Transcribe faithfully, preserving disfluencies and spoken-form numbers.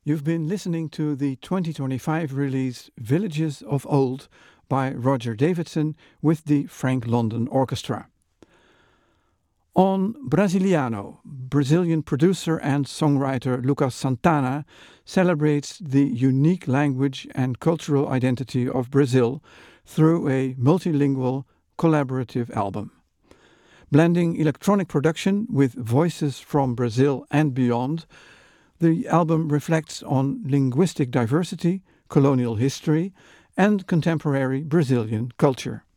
You've been listening to the twenty twenty-five release Villages of Old by Roger Davidson with the Frank London Orchestra. On Brasiliano, Brazilian producer and songwriter Lucas Santana celebrates the unique language and cultural identity of Brazil through a multilingual, collaborative album. Blending electronic production with voices from Brazil and beyond, the album reflects on linguistic diversity, colonial history, and contemporary Brazilian culture.